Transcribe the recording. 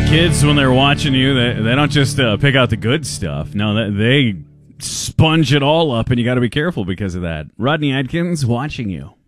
Kids, when they're watching you, they don't just pick out the good stuff. No, they sponge it all up, and you got to be careful because of that. Rodney Adkins watching you.